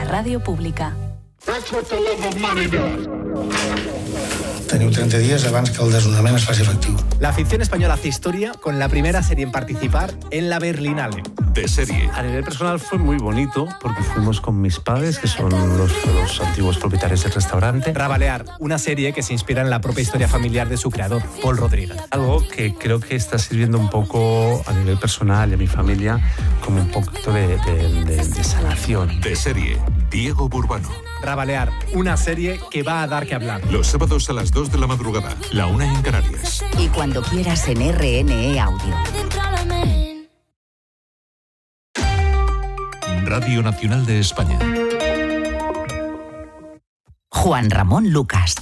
la ràdio pública. Teniu 30 días abans que el desnonament es faci efectiu. La ficción española hace historia con la primera serie en participar en la Berlinale. De serie. A nivel personal fue muy bonito porque fuimos con mis padres, que son los antiguos propietarios del restaurante. Rabalear, una serie que se inspira en la propia historia familiar de su creador, Paul Rodríguez. Algo que creo que está sirviendo un poco a nivel personal y a mi familia como un poquito de sanación. De serie. Diego Burbano. Rabalear, una serie que va a dar que hablar. Los sábados a las 2 de la madrugada, la 1 en Canarias. Y cuando quieras en RNE Audio. Radio Nacional de España. Juan Ramón Lucas.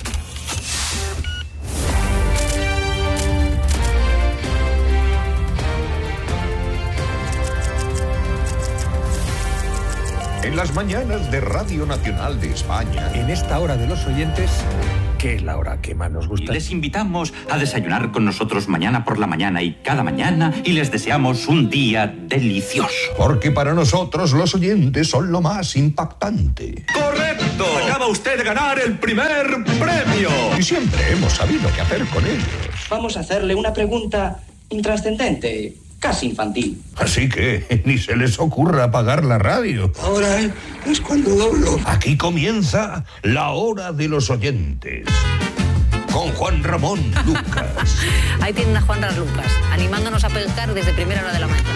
En las mañanas de Radio Nacional de España. En esta hora de los oyentes, que es la hora que más nos gusta. Les invitamos a desayunar con nosotros mañana por la mañana y cada mañana y les deseamos un día delicioso. Porque para nosotros los oyentes son lo más impactante. ¡Correcto! Acaba usted de ganar el primer premio. Y siempre hemos sabido qué hacer con ellos. Vamos a hacerle una pregunta intrascendente, casi infantil. Así que ni se les ocurra apagar la radio. Ahora es cuando doblo. Aquí comienza la hora de los oyentes. Con Juan Ramón Lucas. Ahí tienen a Juan Ramón Lucas, animándonos a pescar desde primera hora de la mañana.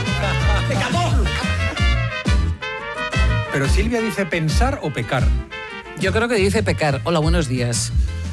Pero Silvia dice pensar o pecar. Yo creo que dice pecar. Hola, buenos días.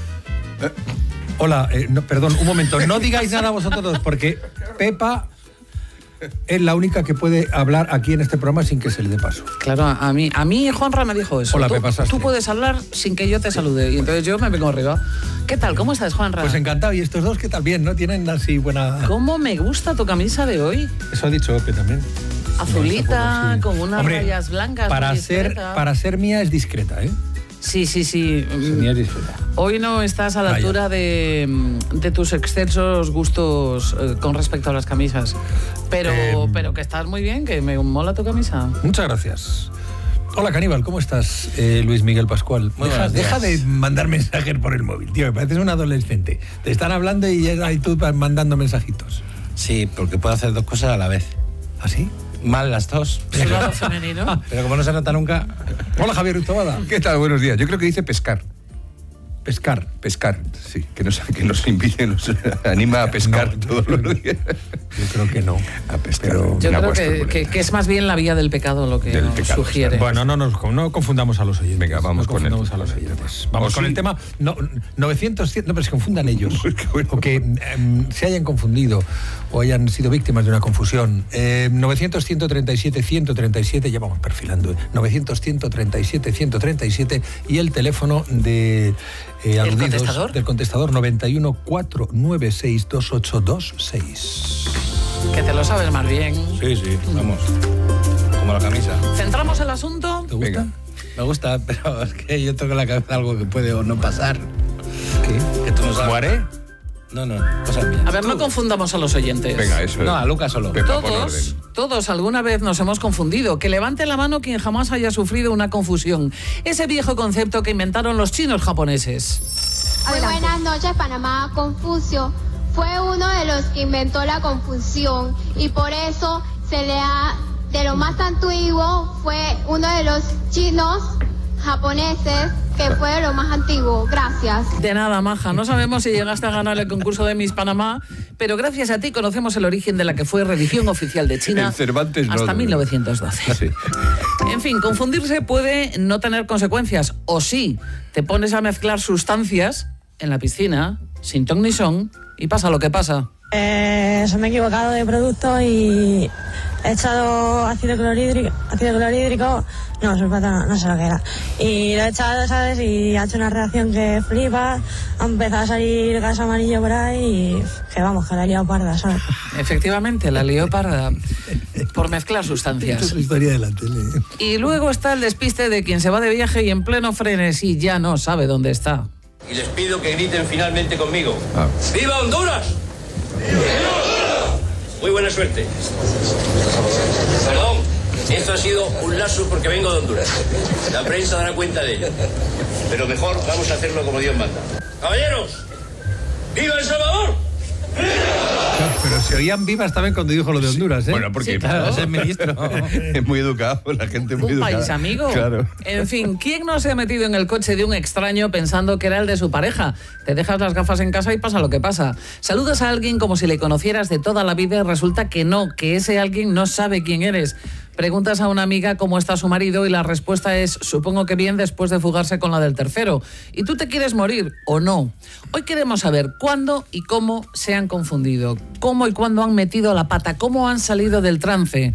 Hola, no, perdón, un momento. No digáis nada vosotros dos, porque Pepa es la única que puede hablar aquí en este programa sin que se le dé paso. Claro, a mí Juanra me dijo eso. Hola, Pepa Sastre. Tú puedes hablar sin que yo te salude. Y entonces yo me vengo arriba. ¿Qué tal? ¿Cómo estás, Juanra? Pues encantado. ¿Y estos dos qué tal? Bien, ¿no? Tienen así buena... ¿Cómo me gusta tu camisa de hoy? Eso ha dicho Ope también. Azulita, con unas rayas blancas. Para ser mía es discreta, ¿eh? Sí. Mía es discreta. Hoy no estás a la altura de tus excesos gustos con respecto a las camisas. Pero que estás muy bien, que me mola tu camisa. Muchas gracias. Hola, Caníbal, ¿cómo estás? Luis Miguel Pascual. Deja de mandar mensajes por el móvil, tío, me pareces un adolescente. Te están hablando y ahí tú mandando mensajitos. Sí, porque puedo hacer dos cosas a la vez. ¿Ah, sí? Mal las dos. Sudado femenino. Pero como no se nota nunca... Hola, Javier Urtobada. ¿Qué tal? Buenos días. Yo creo que dice pescar. Pescar, sí. Que nos invite, nos anima a pescar todos los días. Yo creo que no. A pescar. Yo creo que es más bien la vía del pecado lo que nos sugiere. Bueno, no confundamos a los oyentes. Venga, vamos con el... a los oyentes. Vamos con el tema. 900, no, pero se confundan ellos. O que se hayan confundido o hayan sido víctimas de una confusión. 900-137-137, ya vamos perfilando. 900-137-137 y el teléfono de... ¿El contestador? Del contestador 91 496 2826. Que te lo sabes más bien. Sí, vamos. Como la camisa. ¿Centramos el asunto? ¿Te gusta? Venga. Me gusta, pero es que yo tengo en la cabeza algo que puede o no pasar. ¿Qué? Que tú no sabes. ¿Muere? No, cosas mías. A ver, no confundamos a los oyentes. Venga, eso. No, a Lucas solo. Pepa, Todos alguna vez nos hemos confundido. Que levante la mano quien jamás haya sufrido una confusión. Ese viejo concepto que inventaron los chinos japoneses. Muy buenas noches, Panamá. Confucio fue uno de los que inventó la confusión y por eso de lo más antiguo fue uno de los chinos japoneses que fue lo más antiguo. Gracias. De nada, maja. No sabemos si llegaste a ganar el concurso de Miss Panamá, pero gracias a ti conocemos el origen de la que fue religión oficial de China hasta 1912. Sí. En fin, confundirse puede no tener consecuencias. O sí, te pones a mezclar sustancias en la piscina, sin ton ni son, y pasa lo que pasa. Se me he equivocado de producto y he echado ácido clorhídrico, no, sulfato no sé lo que era. Y lo he echado, ¿sabes? Y ha hecho una reacción que flipa, ha empezado a salir gas amarillo por ahí y que vamos, que la he liado parda, ¿sabes? Efectivamente, la lió parda por mezclar sustancias. Esto es la historia de la tele. Y luego está el despiste de quien se va de viaje y en pleno frenesí ya no sabe dónde está. Y les pido que griten finalmente conmigo. ¡Viva Honduras! ¡Viva Honduras! Muy buena suerte. Perdón, Esto ha sido un lapsus porque vengo de Honduras. La prensa dará cuenta de ello. Pero mejor vamos a hacerlo como Dios manda. ¡Caballeros! ¡Viva El Salvador! Pero se oían vivas también cuando dijo lo de Honduras, ¿eh? Bueno, porque sí, claro, es el ministro. Es muy educado, la gente es muy educada. Un país amigo. Claro. En fin, ¿quién no se ha metido en el coche de un extraño pensando que era el de su pareja? Te dejas las gafas en casa y pasa lo que pasa. Saludas a alguien como si le conocieras de toda la vida y resulta que no, que ese alguien no sabe quién eres. Preguntas a una amiga cómo está su marido y la respuesta es, supongo que bien, después de fugarse con la del tercero. ¿Y tú te quieres morir o no? Hoy queremos saber cuándo y cómo se han confundido, cómo y cuándo han metido la pata, cómo han salido del trance.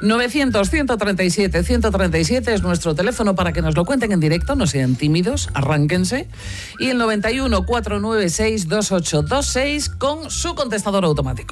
900-137-137 es nuestro teléfono para que nos lo cuenten en directo, no sean tímidos, arránquense. Y el 91-496-2826 con su contestador automático.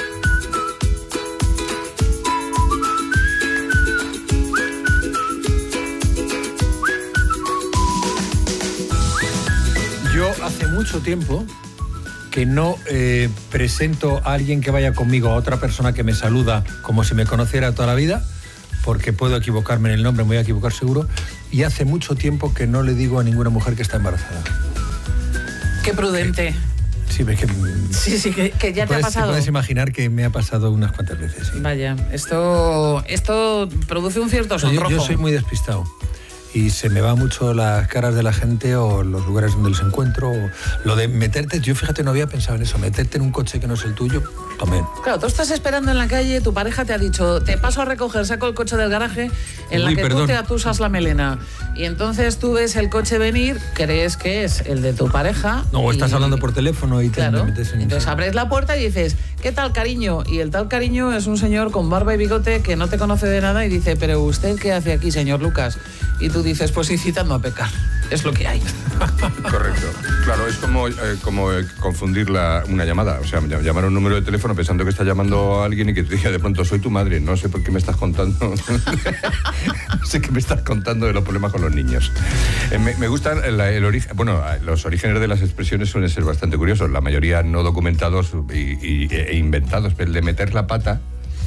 Yo hace mucho tiempo que no presento a alguien que vaya conmigo a otra persona que me saluda como si me conociera toda la vida, porque puedo equivocarme en el nombre, me voy a equivocar seguro, y hace mucho tiempo que no le digo a ninguna mujer que está embarazada. Qué prudente. Sí, es que... Sí, que ya te ha pasado. Puedes imaginar que me ha pasado unas cuantas veces. Sí. Vaya, esto produce un cierto sonrojo. Yo soy muy despistado. Y se me va mucho las caras de la gente o los lugares donde los encuentro. O lo de meterte, yo fíjate, no había pensado en eso, meterte en un coche que no es el tuyo, también. Claro, tú estás esperando en la calle, tu pareja te ha dicho, te paso a recoger, saco el coche del garaje, en la que tú te atusas la melena. Y entonces tú ves el coche venir, crees que es el de tu pareja. No, o estás hablando por teléfono y te metes en... Entonces abres la puerta y dices, ¿qué tal, cariño? Y el tal cariño es un señor con barba y bigote que no te conoce de nada y dice, ¿pero usted qué hace aquí, señor Lucas? Y tú dices, pues incitando a pecar. Es lo que hay. Correcto. Claro, es como confundir una llamada. O sea, llamar a un número de teléfono pensando que está llamando a alguien y que te diga de pronto, soy tu madre, no sé por qué me estás contando. No sé qué me estás contando de los problemas con los niños. Me gustan el origen. Bueno, los orígenes de las expresiones suelen ser bastante curiosos. La mayoría no documentados e inventados. Pero el de meter la pata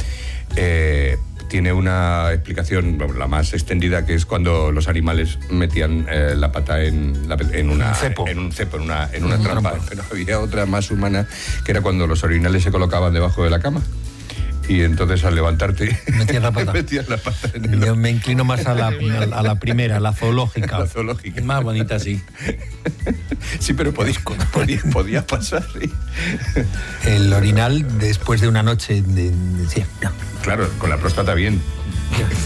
tiene una explicación, la más extendida, que es cuando los animales metían la pata en un cepo, en una trampa. Pero había otra más humana, que era cuando los orinales se colocaban debajo de la cama. Y entonces al levantarte metías la pata. Yo me inclino más a la primera, la zoológica. La zoológica. Es más bonita, sí. Sí, pero podía pasar, sí. El orinal después de una noche de sí, no. Claro, con la próstata bien.